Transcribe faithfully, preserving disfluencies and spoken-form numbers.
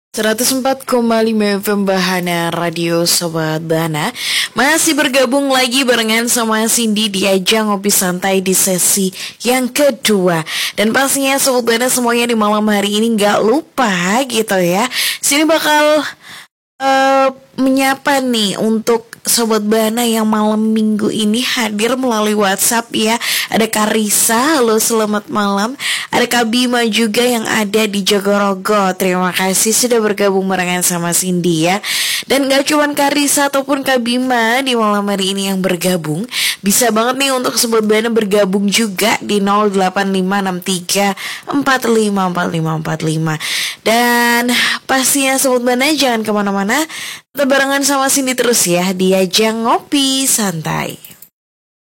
seratus empat koma lima F M Bahana Radio Sobat Bahana. Masih bergabung lagi barengan sama Cindy di ajang ngopi santai di sesi yang kedua. Dan pastinya Sobat Bahana semuanya di malam hari ini gak lupa gitu ya, sini bakal uh, menyapa nih untuk Sobat Bahana yang malam minggu ini hadir melalui WhatsApp ya. Ada Karisa, halo selamat malam. Ada Kak Bima juga yang ada di Jogorogo. Terima kasih sudah bergabung barengan sama Cindy ya. Dan gak cuma Karisa ataupun Kak Bima di malam hari ini yang bergabung, bisa banget nih untuk Sobat Bahana bergabung juga di nol delapan lima enam tiga empat lima empat lima empat lima. Dan pastinya Sobat Bahana jangan kemana-mana, tetap barengan sama Cindy terus ya di ajang ngopi santai.